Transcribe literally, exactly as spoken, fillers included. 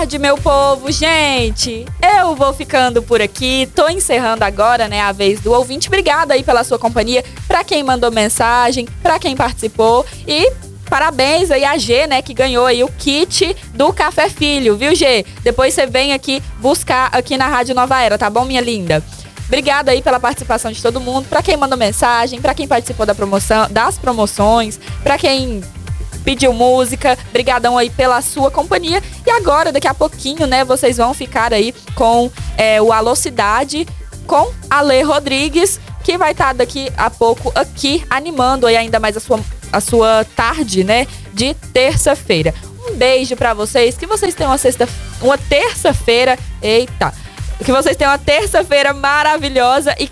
tarde, meu povo. Gente, eu vou ficando por aqui. Tô encerrando agora, né, a vez do ouvinte. Obrigada aí pela sua companhia, pra quem mandou mensagem, pra quem participou e parabéns aí a G, né, que ganhou aí o kit do Café Filho, viu, G? Depois você vem aqui buscar aqui na Rádio Nova Era, tá bom, minha linda? Obrigada aí pela participação de todo mundo, pra quem mandou mensagem, pra quem participou da promoção, das promoções, pra quem pediu música, brigadão aí pela sua companhia. E agora, daqui a pouquinho, né, vocês vão ficar aí com é, o Alô Cidade, com a Lê Rodrigues, que vai estar daqui a pouco aqui, animando aí ainda mais a sua, a sua tarde, né, de terça-feira. Um beijo pra vocês, que vocês tenham uma sexta, uma terça-feira, eita, que vocês tenham uma terça-feira maravilhosa e